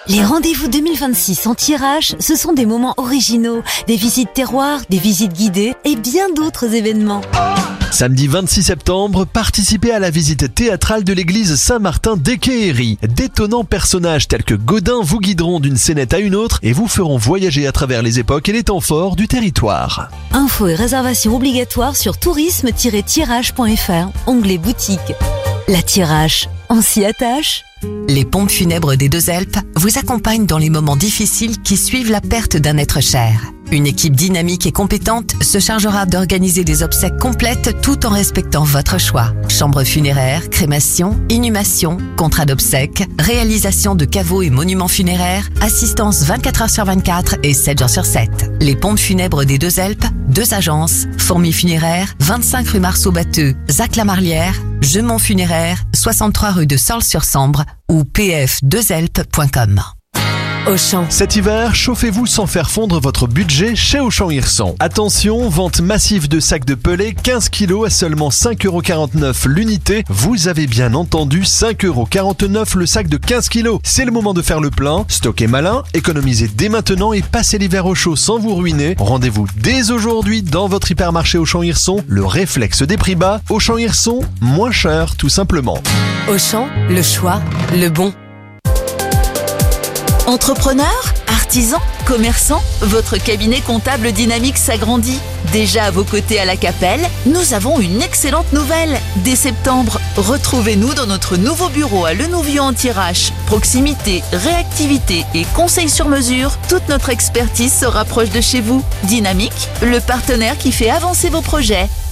Les rendez-vous 2026 en tirage, ce sont des moments originaux, des visites terroirs, des visites guidées et bien d'autres événements. Samedi 26 septembre, participez à la visite théâtrale de l'église Saint-Martin d'Équéhéry. D'étonnants personnages tels que Godin vous guideront d'une scénette à une autre et vous feront voyager à travers les époques et les temps forts du territoire. Infos et réservations obligatoires sur tourisme-tirage.fr, onglet boutique. La Tirage, on s'y attache. Les pompes funèbres des Deux-Alpes vous accompagnent dans les moments difficiles qui suivent la perte d'un être cher. Une équipe dynamique et compétente se chargera d'organiser des obsèques complètes tout en respectant votre choix. Chambre funéraire, crémation, inhumation, contrat d'obsèques, réalisation de caveaux et monuments funéraires, assistance 24 heures sur 24 et 7 jours sur 7. Les pompes funèbres des Deux-Alpes, 2 agences, Fourmis funéraire, 25 rue Marceau-Batteux, Zac-la-Marlière, Gemont funéraire, 63 rue de Sorles-sur-Sambre ou pf2alpes.com. Auchan. Cet hiver, chauffez-vous sans faire fondre votre budget chez Auchan Hirson. Attention, vente massive de sacs de Pelé, 15 kg à seulement 5,49€ l'unité. Vous avez bien entendu, 5,49€ le sac de 15 kg. C'est le moment de faire le plein, stockez malin, économisez dès maintenant et passez l'hiver au chaud sans vous ruiner. Rendez-vous dès aujourd'hui dans votre hypermarché Auchan Hirson, le réflexe des prix bas. Auchan Hirson, moins cher tout simplement. Auchan, le choix, le bon. Entrepreneurs, artisans, commerçants, votre cabinet comptable dynamique s'agrandit. Déjà à vos côtés à la Capelle, nous avons une excellente nouvelle. Dès septembre, retrouvez-nous dans notre nouveau bureau à Lenouvion-en-Thiérache. Proximité, réactivité et conseils sur mesure, toute notre expertise se rapproche de chez vous. Dynamique, le partenaire qui fait avancer vos projets.